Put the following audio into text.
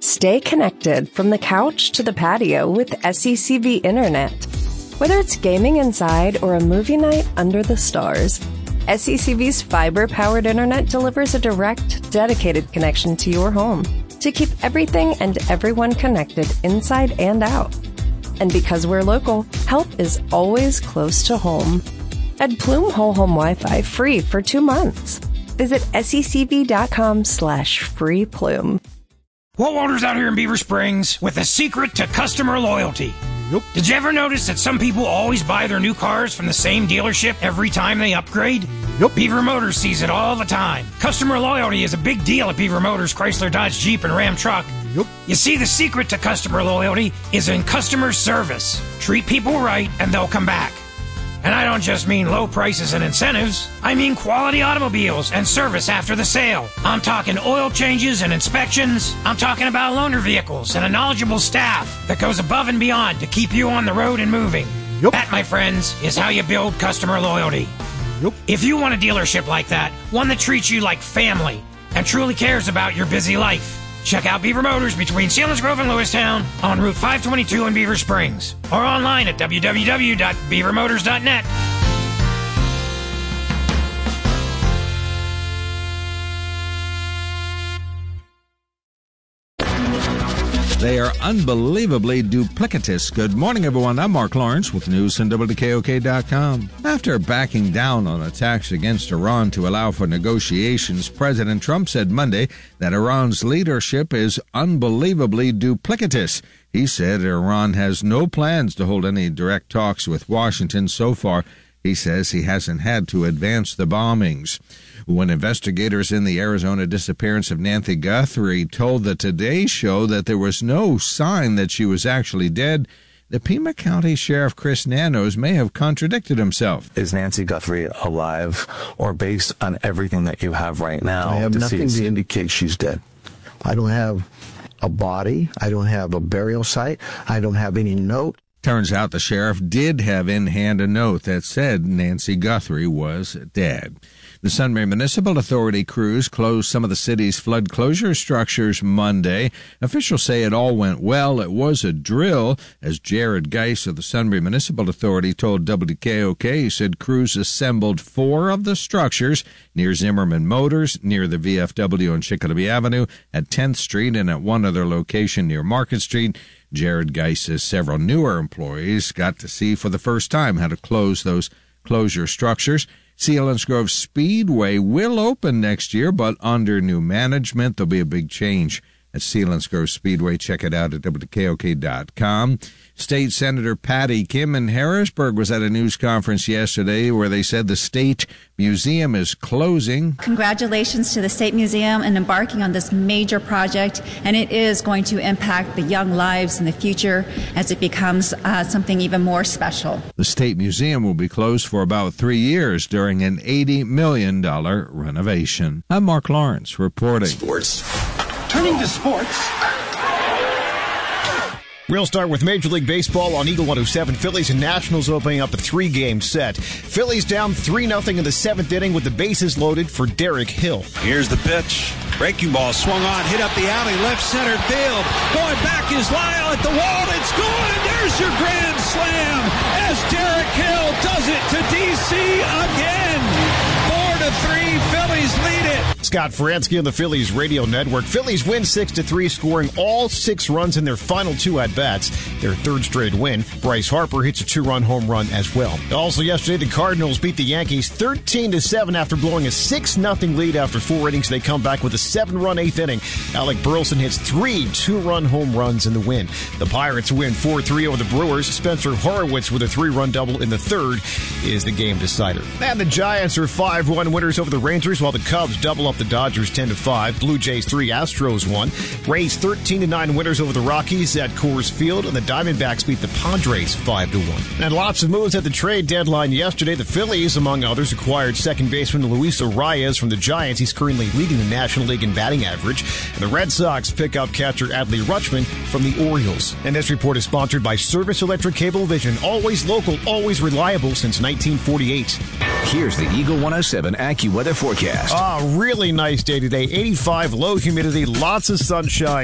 Stay connected from the couch to the patio with SECV Internet. Whether it's gaming inside or a movie night under the stars, SECV's fiber-powered internet delivers a direct, dedicated connection to your home to keep everything and everyone connected inside and out. And because we're local, help is always close to home. Add Plume Whole Home Wi-Fi free for 2 months. Visit secv.com/free Plume. Walt Walters out here in Beaver Springs with a secret to customer loyalty. Yep. Did you ever notice that some people always buy their new cars from the same dealership every time they upgrade? Yep. Beaver Motors sees it all the time. Customer loyalty is a big deal at Beaver Motors, Chrysler, Dodge, Jeep, and Ram Truck. Yep. You see, the secret to customer loyalty is in customer service. Treat people right and they'll come back. And I don't just mean low prices and incentives. I mean quality automobiles and service after the sale. I'm talking oil changes and inspections. I'm talking about loaner vehicles and a knowledgeable staff that goes above and beyond to keep you on the road and moving. Yep. That, my friends, is how you build customer loyalty. Yep. If you want a dealership like that, one that treats you like family and truly cares about your busy life, check out Beaver Motors between Selinsgrove and Lewistown on Route 522 in Beaver Springs, or online at www.beavermotors.net. They are unbelievably duplicitous. Good morning, everyone. I'm Mark Lawrence with news from WKOK.com. After backing down on attacks against Iran to allow for negotiations, President Trump said Monday that Iran's leadership is unbelievably duplicitous. He said Iran has no plans to hold any direct talks with Washington so far. He says he hasn't had to advance the bombings. When investigators in the Arizona disappearance of Nancy Guthrie told the Today Show that there was no sign that she was actually dead, the Pima County Sheriff Chris Nanos may have contradicted himself. Is Nancy Guthrie alive, or based on everything that you have right now? I have deceased? nothing to indicate she's dead. I don't have a body. I don't have a burial site. I don't have any note. Turns out the sheriff did have in hand a note that said Nancy Guthrie was dead. The Sunbury Municipal Authority crews closed some of the city's flood closure structures Monday. Officials say it all went well. It was a drill, as Jared Geis of the Sunbury Municipal Authority told WKOK. He said crews assembled 4 of the structures near Zimmerman Motors, near the VFW on Chicopee Avenue, at 10th Street, and at one other location near Market Street. Jared Geis says several newer employees got to see for the first time how to close those closure structures. Selinsgrove Speedway will open next year, but under new management, there'll be a big change at Selinsgrove Speedway. Check it out at WKOK.com. State Senator Patty Kim in Harrisburg was at a news conference yesterday where they said the State Museum is closing. Congratulations to the State Museum in embarking on this major project, and it is going to impact the young lives in the future as it becomes something even more special. The State Museum will be closed for about 3 years during an $80 million renovation. I'm Mark Lawrence reporting. Sports. Turning to sports. We'll start with Major League Baseball on Eagle 107. Phillies and Nationals opening up a 3-game set. Phillies down 3-0 in the 7th inning with the bases loaded for Derek Hill. Here's the pitch. Breaking ball swung on, hit up the alley, left center field. Going back is Lyle at the wall. It's gone. There's your grand slam as Derek Hill does it to D.C. again. 4-3, Phillies lead it. Scott Faransky on the Phillies radio network. Phillies win 6-3, scoring all 6 runs in their final 2 at-bats. Their 3rd straight win. Bryce Harper hits a 2-run home run as well. Also yesterday, the Cardinals beat the Yankees 13-7 after blowing a 6-0 lead after 4 innings. They come back with a 7-run 8th inning. Alec Burleson hits 3 2-run home runs in the win. The Pirates win 4-3 over the Brewers. Spencer Horowitz with a 3-run double in the 3rd is the game decider. And the Giants are 5-1 winners over the Rangers, while the Cubs double up the Dodgers 10-5. Blue Jays 3, Astros 1. Rays 13-9 winners over the Rockies at Coors Field, and the Diamondbacks beat the Padres 5-1. And lots of moves at the trade deadline yesterday. The Phillies, among others, acquired second baseman Luis Arias from the Giants. He's currently leading the National League in batting average. And the Red Sox pick up catcher Adley Rutschman from the Orioles. And this report is sponsored by Service Electric Cablevision. Always local, always reliable since 1948. Here's the Eagle 107 AccuWeather forecast. Really nice day today. 85, low humidity, lots of sunshine.